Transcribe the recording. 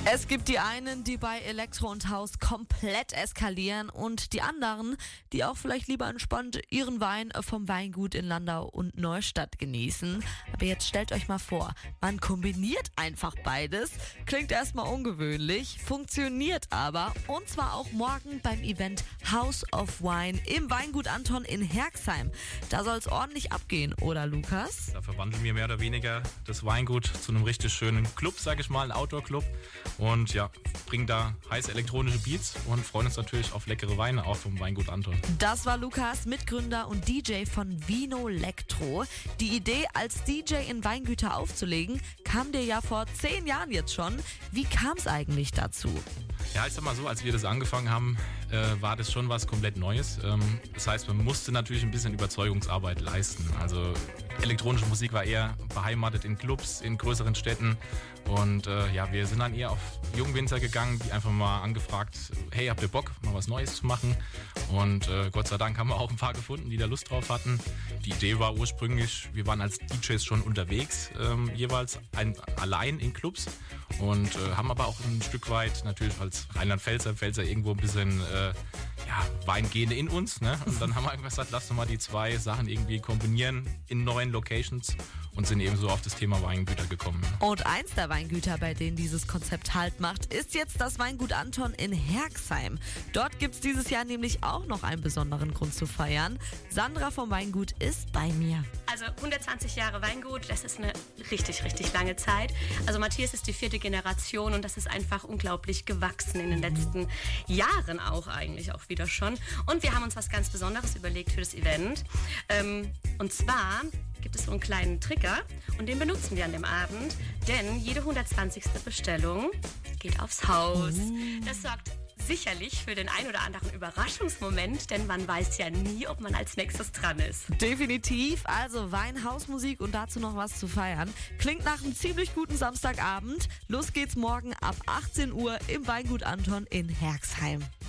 Es gibt die einen, die bei Elektro und Haus komplett eskalieren und die anderen, die auch vielleicht lieber entspannt ihren Wein vom Weingut in Landau und Neustadt genießen. Aber jetzt stellt euch mal vor, man kombiniert einfach beides. Klingt erstmal ungewöhnlich, funktioniert aber. Und zwar auch morgen beim Event House of Wine im Weingut Anton in Herxheim. Da soll es ordentlich abgehen, oder Lukas? Da verwandeln wir mehr oder weniger das Weingut zu einem richtig schönen Club, sag ich mal, ein Outdoor-Club. Und ja, bringen da heiße elektronische Beats und freuen uns natürlich auf leckere Weine, auch vom Weingut Anton. Das war Lukas, Mitgründer und DJ von Vino Lectro. Die Idee, als DJ in Weingüter aufzulegen, kam dir ja vor 10 Jahren jetzt schon. Wie kam es eigentlich dazu? Ja, ich sag mal so, als wir das angefangen haben, war das schon was komplett Neues. Das heißt, man musste natürlich ein bisschen Überzeugungsarbeit leisten. Also elektronische Musik war eher beheimatet in Clubs, in größeren Städten. Und ja, wir sind dann eher auf Jungwinzer gegangen, die einfach mal angefragt, hey, habt ihr Bock, mal was Neues zu machen? Und Gott sei Dank haben wir auch ein paar gefunden, die da Lust drauf hatten. Die Idee war ursprünglich, wir waren als DJs schon unterwegs, jeweils allein in Clubs. Und haben aber auch ein Stück weit natürlich als Rheinland-Pfälzer irgendwo ein bisschen Weingene in uns. Ne? Und dann haben wir einfach gesagt, lass doch mal die zwei Sachen irgendwie kombinieren in neuen Locations und sind eben so auf das Thema Weingüter gekommen. Und eins der Weingüter, bei denen dieses Konzept Halt macht, ist jetzt das Weingut Anton in Herxheim. Dort gibt es dieses Jahr nämlich auch noch einen besonderen Grund zu feiern. Sandra vom Weingut ist bei mir. Also 120 Jahre Weingut, das ist eine richtig, richtig lange Zeit. Also Matthias ist die 4. Generation und das ist einfach unglaublich gewachsen in den letzten Jahren eigentlich auch wieder schon. Und wir haben uns was ganz Besonderes überlegt für das Event. Und zwar gibt es so einen kleinen Trigger und den benutzen wir an dem Abend, denn jede 120. Bestellung geht aufs Haus. Das sorgt sicherlich für den ein oder anderen Überraschungsmoment, denn man weiß ja nie, ob man als nächstes dran ist. Definitiv, also Wein, Hausmusik und dazu noch was zu feiern. Klingt nach einem ziemlich guten Samstagabend. Los geht's morgen ab 18 Uhr im Weingut Anton in Herxheim.